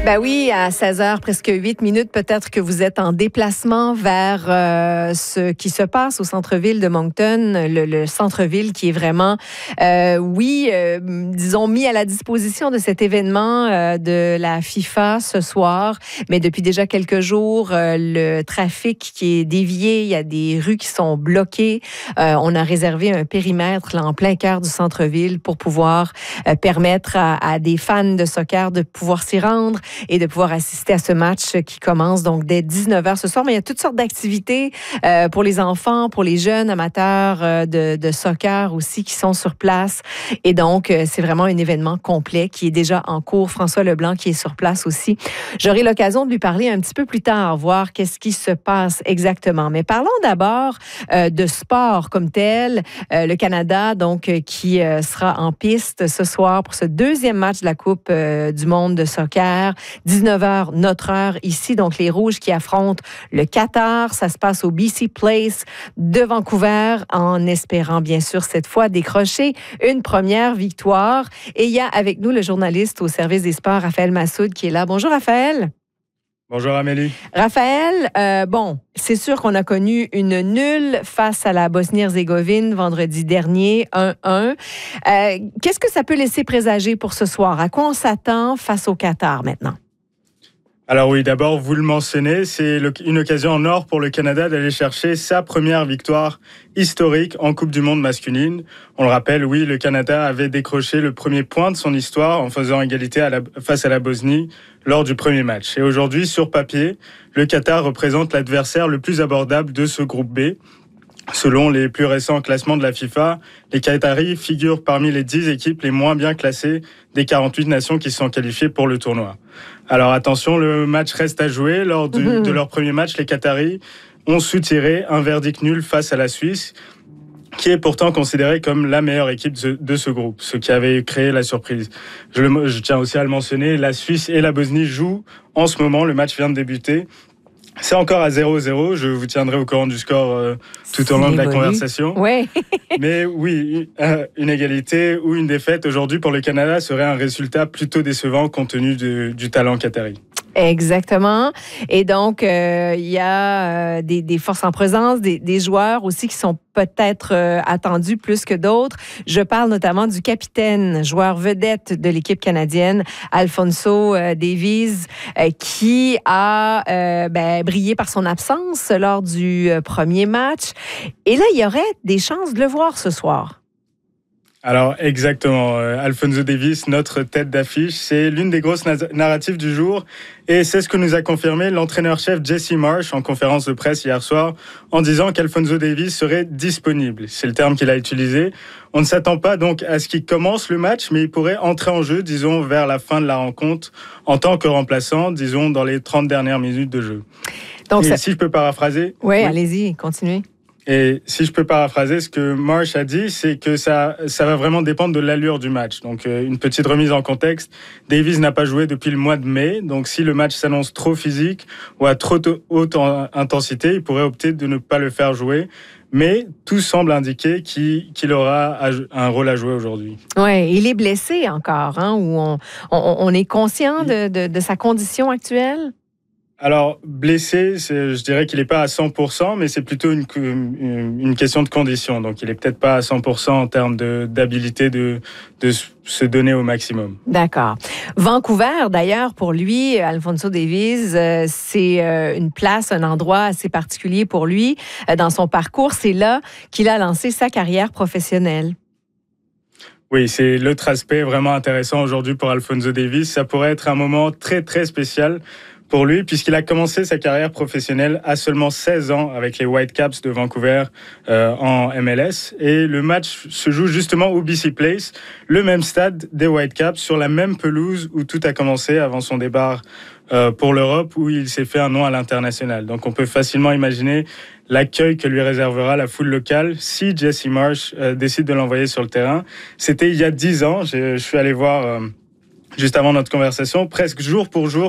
Ben oui, à 16h, presque 8 minutes, peut-être que vous êtes en déplacement vers ce qui se passe au centre-ville de Moncton, le centre-ville qui est vraiment, disons, mis à la disposition de cet événement de la FIFA ce soir. Mais depuis déjà quelques jours, le trafic qui est dévié, il y a des rues qui sont bloquées. On a réservé un périmètre là, en plein cœur du centre-ville pour pouvoir permettre à des fans de soccer de pouvoir s'y rendre et de pouvoir assister à ce match qui commence donc dès 19h ce soir. Mais il y a toutes sortes d'activités pour les enfants, pour les jeunes amateurs de soccer aussi qui sont sur place. Et donc, c'est vraiment un événement complet qui est déjà en cours. François Leblanc qui est sur place aussi. J'aurai l'occasion de lui parler un petit peu plus tard, voir qu'est-ce qui se passe exactement. Mais parlons d'abord de sport comme tel. Le Canada, donc, qui sera en piste ce soir pour ce deuxième match de la Coupe du monde de soccer. 19h, notre heure ici. Donc, les Rouges qui affrontent le Qatar. Ça se passe au BC Place de Vancouver en espérant, bien sûr, cette fois décrocher une première victoire. Et il y a avec nous le journaliste au service des sports, Raphaël Massoud, qui est là. Bonjour, Raphaël. Bonjour Amélie. Raphaël, c'est sûr qu'on a connu une nulle face à la Bosnie-Herzégovine vendredi dernier, 1-1. Qu'est-ce que ça peut laisser présager pour ce soir? À quoi on s'attend face au Qatar maintenant? Alors oui, d'abord, vous le mentionnez, c'est une occasion en or pour le Canada d'aller chercher sa première victoire historique en Coupe du Monde masculine. On le rappelle, oui, le Canada avait décroché le premier point de son histoire en faisant égalité face à la Bosnie lors du premier match. Et aujourd'hui, sur papier, le Qatar représente l'adversaire le plus abordable de ce groupe B. Selon les plus récents classements de la FIFA, les Qataris figurent parmi les 10 équipes les moins bien classées des 48 nations qui sont qualifiées pour le tournoi. Alors attention, le match reste à jouer. Lors de leur premier match, les Qataris ont soutiré un verdict nul face à la Suisse, qui est pourtant considérée comme la meilleure équipe de ce groupe, ce qui avait créé la surprise. Je tiens aussi à le mentionner, la Suisse et la Bosnie jouent en ce moment, le match vient de débuter. C'est encore à 0-0. Je vous tiendrai au courant du score tout au long de la conversation. Oui. Mais oui, une égalité ou une défaite aujourd'hui pour le Canada serait un résultat plutôt décevant compte tenu du talent qatari. Exactement. Et donc, il y a des forces en présence, des joueurs aussi qui sont peut-être attendus plus que d'autres. Je parle notamment du capitaine, joueur vedette de l'équipe canadienne, Alphonso Davies, qui a brillé par son absence lors du premier match. Et là, il y aurait des chances de le voir ce soir. Alors exactement, Alphonso Davies, notre tête d'affiche, c'est l'une des grosses narratives du jour et c'est ce que nous a confirmé l'entraîneur-chef Jesse Marsch en conférence de presse hier soir en disant qu'Alphonso Davies serait disponible. C'est le terme qu'il a utilisé. On ne s'attend pas donc à ce qu'il commence le match, mais il pourrait entrer en jeu, disons, vers la fin de la rencontre en tant que remplaçant, disons, dans les 30 dernières minutes de jeu. Donc, si je peux paraphraser... Oui, allez-y, continuez. Et si je peux paraphraser, ce que Marsch a dit, c'est que ça va vraiment dépendre de l'allure du match. Donc, une petite remise en contexte. Davies n'a pas joué depuis le mois de mai. Donc, si le match s'annonce trop physique ou à trop haute intensité, il pourrait opter de ne pas le faire jouer. Mais tout semble indiquer qu'il aura un rôle à jouer aujourd'hui. Oui, il est blessé encore, hein, ou on est conscient de sa condition actuelle? Alors, blessé, je dirais qu'il n'est pas à 100%, mais c'est plutôt une question de condition. Donc, il n'est peut-être pas à 100% en termes d'habilité de se donner au maximum. D'accord. Vancouver, d'ailleurs, pour lui, Alphonso Davies, c'est une place, un endroit assez particulier pour lui. Dans son parcours, c'est là qu'il a lancé sa carrière professionnelle. Oui, c'est l'autre aspect vraiment intéressant aujourd'hui pour Alphonso Davies. Ça pourrait être un moment très, très spécial pour lui, puisqu'il a commencé sa carrière professionnelle à seulement 16 ans avec les Whitecaps de Vancouver en MLS. Et le match se joue justement au BC Place, le même stade des Whitecaps, sur la même pelouse où tout a commencé avant son départ pour l'Europe, où il s'est fait un nom à l'international. Donc on peut facilement imaginer l'accueil que lui réservera la foule locale si Jesse Marsch décide de l'envoyer sur le terrain. C'était il y a 10 ans, je suis allé voir... juste avant notre conversation, presque jour pour jour,